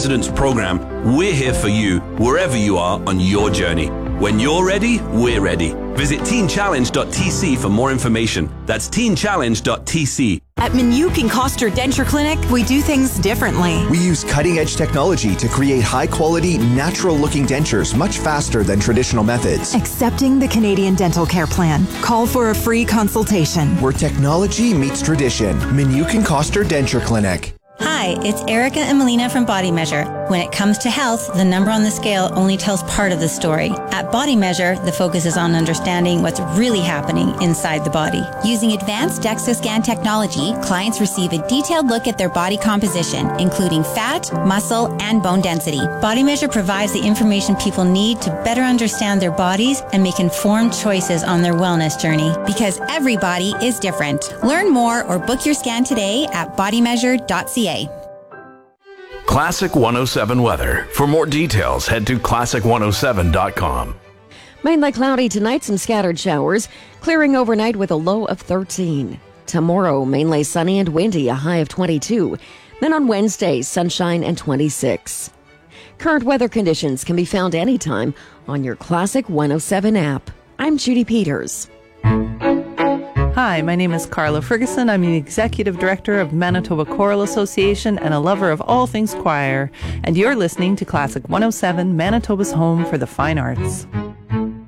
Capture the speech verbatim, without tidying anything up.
Residence program, we're here for you wherever you are on your journey. When you're ready, we're ready. Visit teen challenge dot t c for more information. That's teen challenge dot t c. At Minuk and Koster Denture Clinic, we do things differently. We use cutting-edge technology to create high-quality, natural-looking dentures much faster than traditional methods. Accepting the Canadian Dental Care Plan. Call for a free consultation. Where technology meets tradition. Minuk and Koster Denture Clinic. Hi, it's Erica and Melina from Body Measure. When it comes to health, the number on the scale only tells part of the story. At Body Measure, the focus is on understanding what's really happening inside the body. Using advanced DEXA scan technology, clients receive a detailed look at their body composition, including fat, muscle, and bone density. Body Measure provides the information people need to better understand their bodies and make informed choices on their wellness journey. Because every body is different. Learn more or book your scan today at body measure dot c a. Classic one oh seven weather. For more details, head to classic one oh seven dot com. Mainly cloudy tonight, some scattered showers, clearing overnight with a low of thirteen. Tomorrow, mainly sunny and windy, a high of twenty-two. Then on Wednesday, sunshine and twenty-six. Current weather conditions can be found anytime on your Classic one oh seven app. I'm Judy Peters. Hi, my name is Carla Ferguson. I'm the Executive Director of Manitoba Choral Association and a lover of all things choir. And you're listening to Classic one oh seven, Manitoba's home for the fine arts.